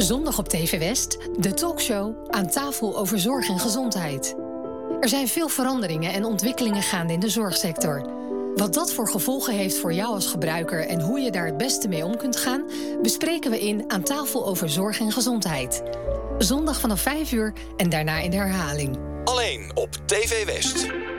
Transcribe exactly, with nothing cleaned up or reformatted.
Zondag op T V West, de talkshow aan tafel over zorg en gezondheid. Er zijn veel veranderingen en ontwikkelingen gaande in de zorgsector. Wat dat voor gevolgen heeft voor jou als gebruiker en hoe je daar het beste mee om kunt gaan, bespreken we in Aan tafel over zorg en gezondheid. Zondag vanaf vijf uur en daarna in de herhaling. Alleen op T V West.